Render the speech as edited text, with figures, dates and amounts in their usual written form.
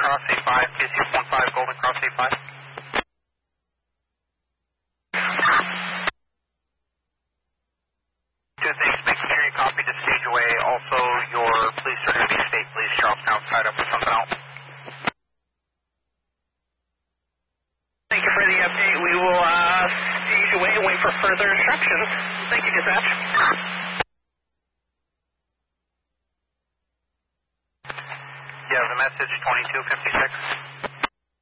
Cross 85, KC15 Golden Cross 85. Two things, making sure you copy the stage away. Also, your police are going to be state police. Charlestown tied up with something else. Thank you for the update. We will stage away and wait for further instructions. Thank you, dispatch. You have the message 2256.